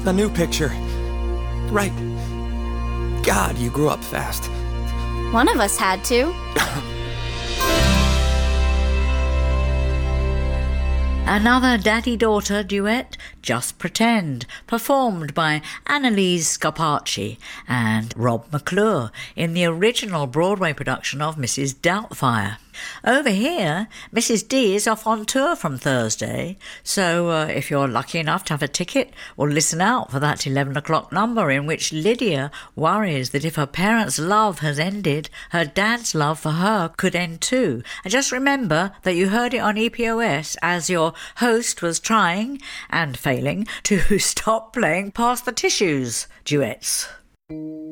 A new picture. Right. God, you grew up fast. One of us had to. Another daddy-daughter duet, Just Pretend, performed by Annalise Scarpacci and Rob McClure in the original Broadway production of Mrs. Doubtfire. Over here, Mrs. D is off on tour from Thursday, so if you're lucky enough to have a ticket, well, listen out for that 11 o'clock number in which Lydia worries that if her parents' love has ended, her dad's love for her could end too. And just remember that you heard it on EPOS as your host was trying and failing to stop playing Pass the Tissues duets.